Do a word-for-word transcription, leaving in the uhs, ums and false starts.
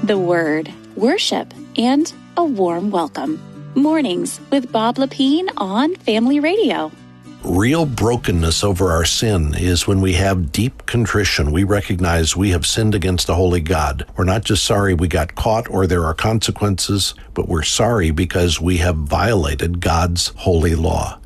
the Word, worship, and a warm welcome. Mornings with Bob Lepine on Family Radio. Real brokenness over our sin is when we have deep contrition. We recognize we have sinned against a holy God. We're not just sorry we got caught or there are consequences, but we're sorry because we have violated God's holy law.